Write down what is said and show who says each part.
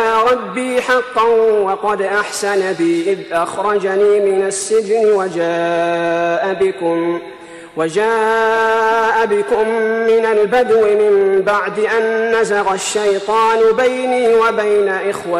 Speaker 1: وعدها ربي حقا وقد أحسن بي إذ أخرجني من السجن وجاء بكم من البدو من بعد أن نزغ الشيطان بيني وبين إخوتي